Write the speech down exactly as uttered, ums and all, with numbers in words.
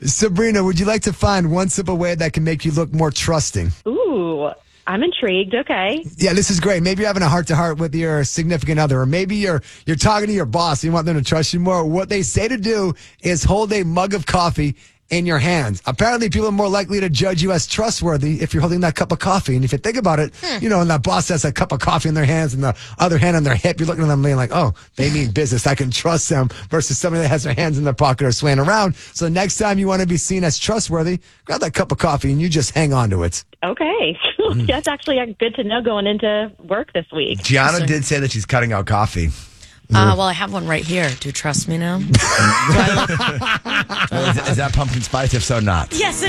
Sabrina, would you like to find one simple way that can make you look more trusting? Ooh, I'm intrigued. Okay. Yeah, this is great. Maybe you're having a heart-to-heart with your significant other, or maybe you're you're talking to your boss and you want them to trust you more. What they say to do is hold a mug of coffee in your hands. Apparently, people are more likely to judge you as trustworthy if you're holding that cup of coffee. And if you think about it, hmm. you know, and that boss has a cup of coffee in their hands and the other hand on their hip, you're looking at them being like, oh, they mean business. I can trust them versus somebody that has their hands in their pocket or swaying around. So next time you want to be seen as trustworthy, grab that cup of coffee and you just hang on to it. Okay. Mm. That's actually good to know going into work this week. Gianna so, did say that she's cutting out coffee. Uh, well, I have one right here. Do you trust me now? is, is that pumpkin spice? If so, not. Yes,